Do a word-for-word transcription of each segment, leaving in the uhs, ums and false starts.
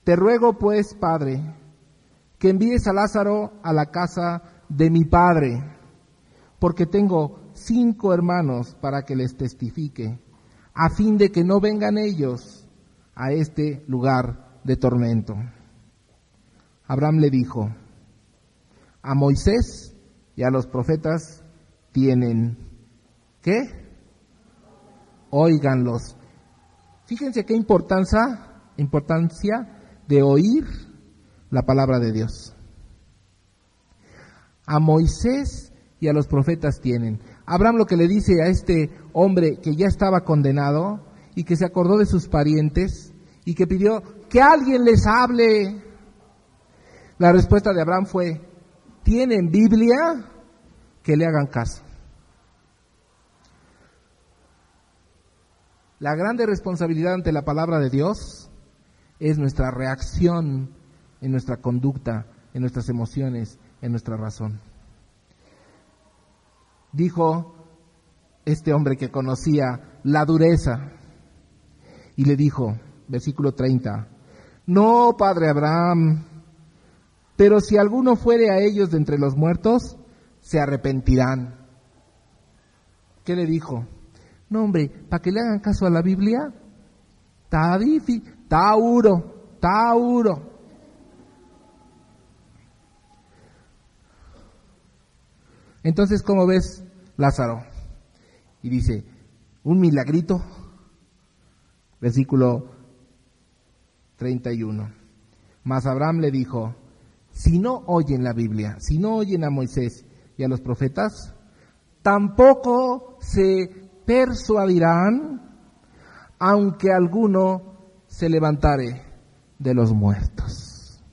Te ruego pues, Padre, que envíes a Lázaro a la casa de mi padre, porque tengo cinco hermanos para que les testifique, a fin de que no vengan ellos a este lugar de tormento. Abraham le dijo: a Moisés y a los profetas tienen, ¿qué? Óiganlos. Fíjense qué importancia, importancia de oír la palabra de Dios. A Moisés y a los profetas tienen. Abraham lo que le dice a este hombre que ya estaba condenado y que se acordó de sus parientes y que pidió que alguien les hable. La respuesta de Abraham fue: ¿tienen Biblia? Que le hagan caso. La grande responsabilidad ante la palabra de Dios es nuestra reacción en nuestra conducta, en nuestras emociones, en nuestra razón. Dijo este hombre que conocía la dureza y le dijo, versículo treinta: no, padre Abraham, pero si alguno fuere a ellos de entre los muertos, se arrepentirán. ¿Qué le dijo? No, hombre, para que le hagan caso a la Biblia, está difícil, está duro, está duro. Entonces, ¿cómo ves, Lázaro? Y dice, un milagrito, versículo treinta y uno. Mas Abraham le dijo: si no oyen la Biblia, si no oyen a Moisés y a los profetas, tampoco se persuadirán, aunque alguno se levantare de los muertos.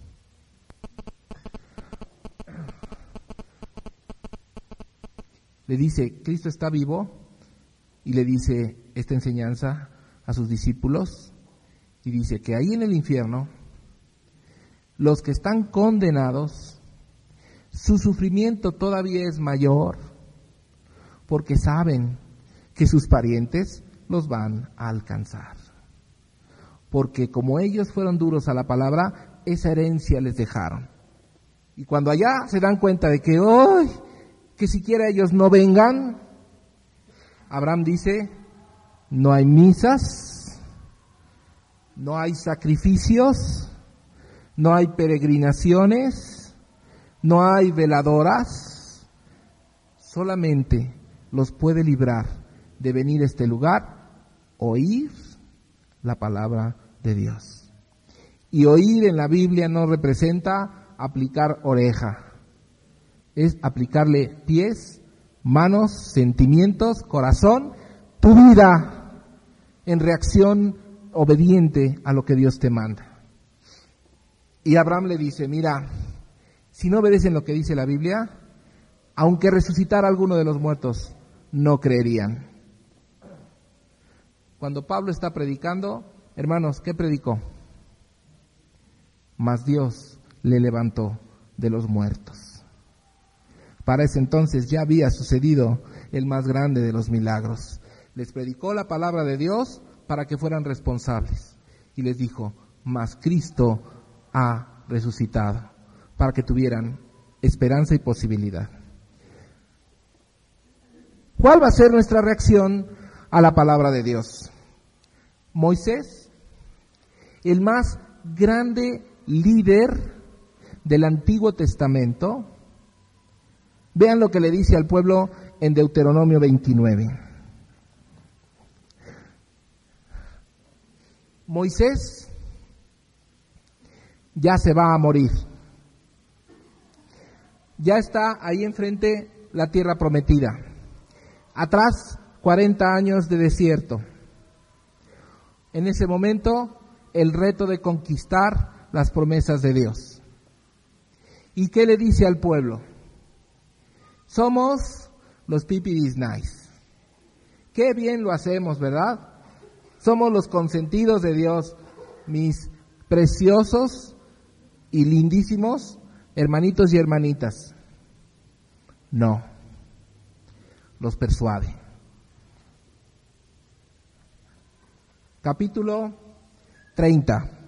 Le dice, Cristo está vivo, y le dice esta enseñanza a sus discípulos, y dice que ahí en el infierno, los que están condenados, su sufrimiento todavía es mayor, porque saben que sus parientes los van a alcanzar. Porque como ellos fueron duros a la palabra, esa herencia les dejaron. Y cuando allá se dan cuenta de que, ¡ay!, que siquiera ellos no vengan, Abraham dice, no hay misas, no hay sacrificios, no hay peregrinaciones, no hay veladoras, solamente los puede librar de venir a este lugar, oír la palabra de Dios. Y oír en la Biblia no representa aplicar oreja, es aplicarle pies, manos, sentimientos, corazón, tu vida en reacción obediente a lo que Dios te manda. Y Abraham le dice, mira, si no obedecen lo que dice la Biblia, aunque resucitara alguno de los muertos, no creerían. Cuando Pablo está predicando, hermanos, ¿qué predicó? Mas Dios le levantó de los muertos. Para ese entonces ya había sucedido el más grande de los milagros. Les predicó la palabra de Dios para que fueran responsables. Y les dijo, mas Cristo ha resucitado, para que tuvieran esperanza y posibilidad. ¿Cuál va a ser nuestra reacción a la palabra de Dios? Moisés, el más grande líder del Antiguo Testamento, vean lo que le dice al pueblo en Deuteronomio veintinueve. Moisés ya se va a morir. Ya está ahí enfrente la tierra prometida. Atrás, cuarenta años de desierto. En ese momento, el reto de conquistar las promesas de Dios. ¿Y qué le dice al pueblo? Somos los pipidis nice. Qué bien lo hacemos, ¿verdad? Somos los consentidos de Dios, mis preciosos y lindísimos hermanitos y hermanitas. No, los persuade. Capítulo treinta.